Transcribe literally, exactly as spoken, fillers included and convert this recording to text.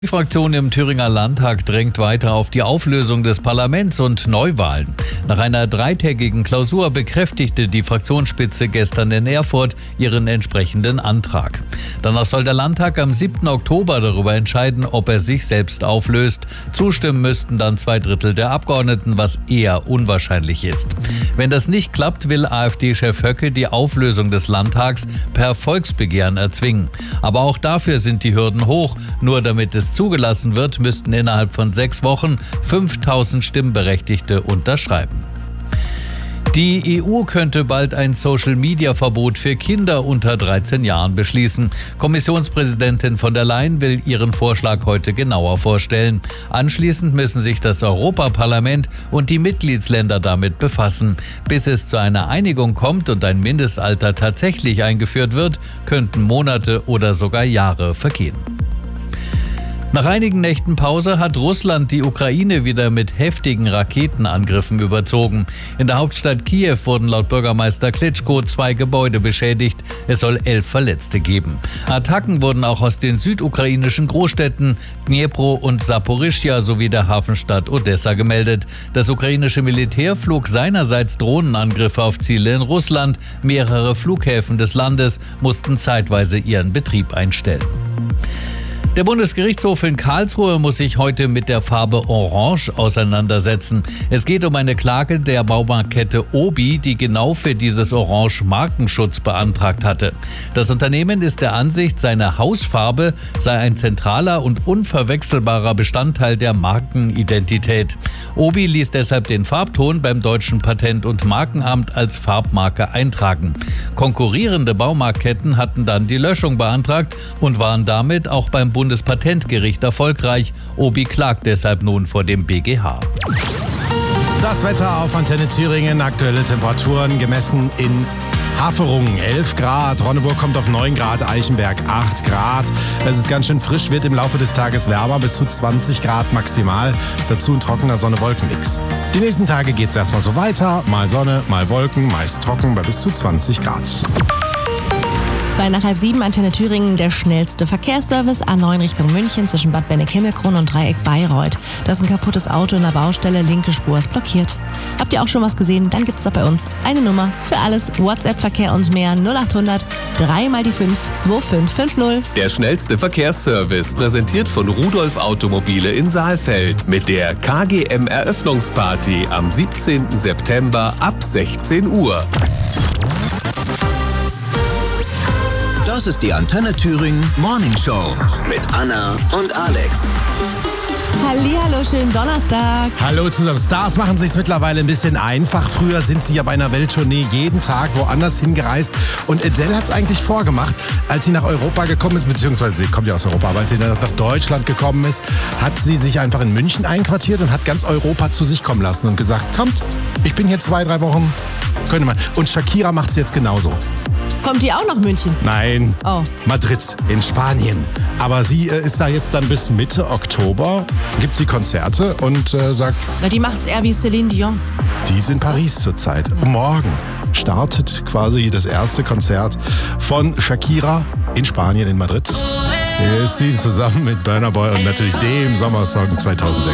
Die Fraktion im Thüringer Landtag drängt weiter auf die Auflösung des Parlaments und Neuwahlen. Nach einer dreitägigen Klausur bekräftigte die Fraktionsspitze gestern in Erfurt ihren entsprechenden Antrag. Danach soll der Landtag am siebten Oktober darüber entscheiden, ob er sich selbst auflöst. Zustimmen müssten dann zwei Drittel der Abgeordneten, was eher unwahrscheinlich ist. Wenn das nicht klappt, will AfD-Chef Höcke die Auflösung des Landtags per Volksbegehren erzwingen. Aber auch dafür sind die Hürden hoch. Nur damit es zugelassen wird, müssten innerhalb von sechs Wochen fünftausend Stimmberechtigte unterschreiben. Die E U könnte bald ein Social-Media-Verbot für Kinder unter dreizehn Jahren beschließen. Kommissionspräsidentin von der Leyen will ihren Vorschlag heute genauer vorstellen. Anschließend müssen sich das Europaparlament und die Mitgliedsländer damit befassen. Bis es zu einer Einigung kommt und ein Mindestalter tatsächlich eingeführt wird, könnten Monate oder sogar Jahre vergehen. Nach einigen Nächten Pause hat Russland die Ukraine wieder mit heftigen Raketenangriffen überzogen. In der Hauptstadt Kiew wurden laut Bürgermeister Klitschko zwei Gebäude beschädigt. Es soll elf Verletzte geben. Attacken wurden auch aus den südukrainischen Großstädten Dnipro und Saporischschja sowie der Hafenstadt Odessa gemeldet. Das ukrainische Militär flog seinerseits Drohnenangriffe auf Ziele in Russland. Mehrere Flughäfen des Landes mussten zeitweise ihren Betrieb einstellen. Der Bundesgerichtshof in Karlsruhe muss sich heute mit der Farbe Orange auseinandersetzen. Es geht um eine Klage der Baumarktkette Obi, die genau für dieses Orange Markenschutz beantragt hatte. Das Unternehmen ist der Ansicht, seine Hausfarbe sei ein zentraler und unverwechselbarer Bestandteil der Markenidentität. Obi ließ deshalb den Farbton beim deutschen Patent- und Markenamt als Farbmarke eintragen. Konkurrierende Baumarktketten hatten dann die Löschung beantragt und waren damit auch beim Bundespatentgericht erfolgreich. Obi klagt deshalb nun vor dem B G H. Das Wetter auf Antenne Thüringen, aktuelle Temperaturen gemessen in Haferungen elf Grad, Ronneburg kommt auf neun Grad, Eichenberg acht Grad. Es ist ganz schön frisch, wird im Laufe des Tages wärmer, bis zu zwanzig Grad maximal. Dazu ein trockener Sonne-Wolken-Mix. Die nächsten Tage geht es erstmal so weiter, mal Sonne, mal Wolken, meist trocken bei bis zu zwanzig Grad. Zwei nach halb sieben, Antenne Thüringen, der schnellste Verkehrsservice, A neun Richtung München zwischen Bad Benneck-Himmelkron und Dreieck Bayreuth. Da ist ein kaputtes Auto in der Baustelle, linke Spur ist blockiert. Habt ihr auch schon was gesehen? Dann gibt's da bei uns eine Nummer für alles. WhatsApp-Verkehr und mehr null achthundert drei mal die fünf zwei fünf fünf null. Der schnellste Verkehrsservice, präsentiert von Rudolf Automobile in Saalfeld mit der K G M-Eröffnungsparty am siebzehnten September ab sechzehn Uhr. Das ist die Antenne Thüringen Morning Show mit Anna und Alex. Hallihallo, schönen Donnerstag. Hallo zusammen. Stars machen es sich mittlerweile ein bisschen einfach. Früher sind sie ja bei einer Welttournee jeden Tag woanders hingereist. Und Adele hat es eigentlich vorgemacht, als sie nach Europa gekommen ist, beziehungsweise sie kommt ja aus Europa, aber als sie nach Deutschland gekommen ist, hat sie sich einfach in München einquartiert und hat ganz Europa zu sich kommen lassen und gesagt, kommt, ich bin hier zwei, drei Wochen, könnte man. Und Shakira macht es jetzt genauso. Kommt die auch nach München? Nein, oh. Madrid in Spanien. Aber sie äh, ist da jetzt dann bis Mitte Oktober, gibt sie Konzerte und äh, sagt... Na, die macht's eher wie Céline Dion. Die ist in Paris zurzeit. Morgen startet quasi das erste Konzert von Shakira in Spanien, in Madrid. Hier ist sie zusammen mit Burna Boy und natürlich dem Sommersong zweitausendsechs.